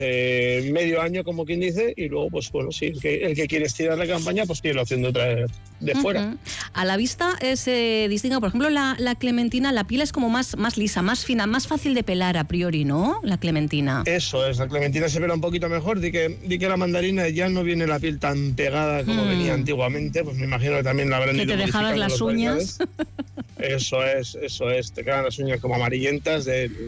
medio año, como quien dice, y luego, pues bueno, sí, el que quiere estirar la campaña, pues quiere la opción de otra de fuera. A la vista se distingue, por ejemplo, la clementina, la piel es como más lisa, más fina, más fácil de pelar a priori, ¿no? La clementina. Eso es, la clementina se pela un poquito mejor, di que la mandarina ya no viene la piel tan pegada como venía antiguamente, pues me imagino que también la habrán ido modificando. Que te dejabas las uñas. Eso es, te quedan las uñas como amarillentas de